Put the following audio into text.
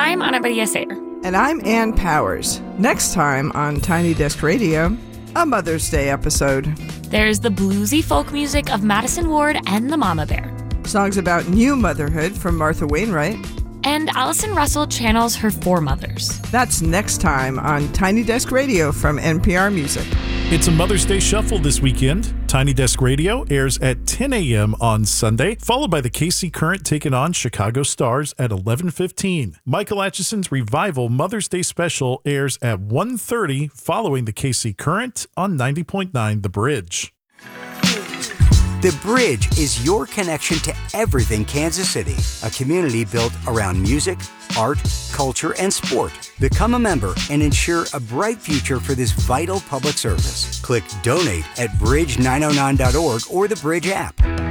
I'm Ana Maria Sayer. And I'm Ann Powers. Next time on Tiny Desk Radio, a Mother's Day episode. There's the bluesy folk music of Madison Ward and the Mama Bear. Songs about new motherhood from Martha Wainwright. And Allison Russell channels her foremothers. That's next time on Tiny Desk Radio from NPR Music. It's a Mother's Day Shuffle this weekend. Tiny Desk Radio airs at 10 a.m. on Sunday, followed by the KC Current taking on Chicago Stars at 11:15. Michael Atchison's Revival Mother's Day Special airs at 1:30, following the KC Current on 90.9 The Bridge. The Bridge is your connection to everything Kansas City, a community built around music, art, culture, and sport. Become a member and ensure a bright future for this vital public service. Click Donate at bridge909.org or the Bridge app.